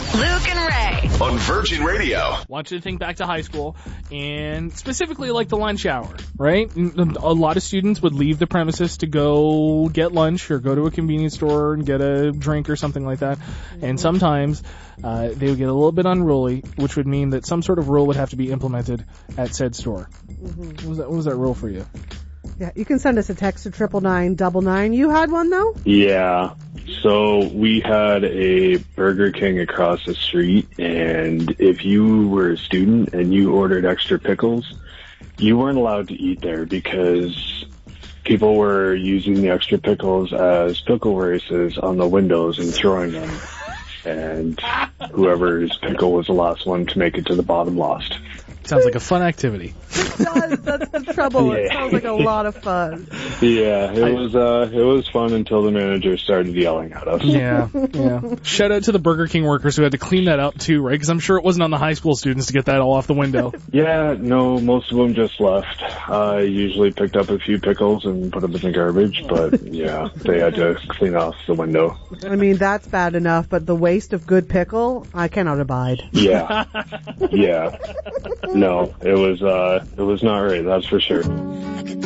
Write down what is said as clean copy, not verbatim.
Luke and Ray. On Virgin Radio. I want you to think back to high school, and specifically like the lunch hour, right? A lot of students would leave the premises to go get lunch or go to a convenience store and get a drink or something like that. And sometimes they would get a little bit unruly, which would mean that some sort of rule would have to be implemented at said store. What was that rule for you? Yeah, you can send us a text to 99999. You had one, though? Yeah. So we had a Burger King across the street, and if you were a student and you ordered extra pickles, you weren't allowed to eat there because people were using the extra pickles as pickle races on the windows and throwing them. And whoever's pickle was the last one to make it to the bottom lost. Sounds like a fun activity. It does. That's the trouble. It sounds like a lot of fun. Yeah, it was fun until the manager started yelling at us. Yeah. Shout out to the Burger King workers who had to clean that up too, right? Because I'm sure it wasn't on the high school students to get that all off the window. Yeah, no, most of them just left. I usually picked up a few pickles and put them in the garbage, but yeah, they had to clean off the window. I mean, that's bad enough, but the waste of good pickle, I cannot abide. Yeah. No, it was not right, that's for sure.